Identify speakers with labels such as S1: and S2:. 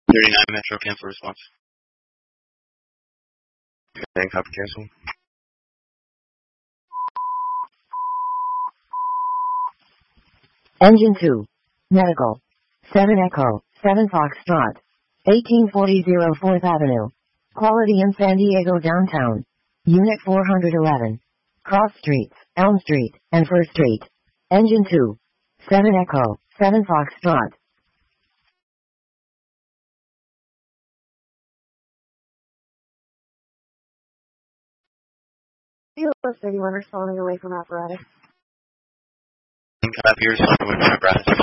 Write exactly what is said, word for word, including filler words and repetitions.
S1: thirty-nine Metro cancel response.
S2: Okay, copy cancel.
S3: Engine two. Medical. seven Echo, seven Foxtrot. eighteen forty fourth Avenue. Quality in San Diego downtown. Unit four eleven. Cross Streets, Elm Street, and First Street. Engine two. seven Echo, seven Foxtrot.
S4: Zero thirty-one responding away from apparatus.
S1: Copy, responding away from apparatus.